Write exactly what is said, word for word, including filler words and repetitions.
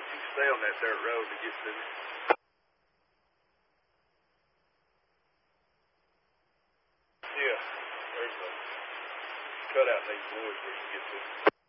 let you stay on that dirt road to get to me. Yeah, there's a cutout in these woods where you get to.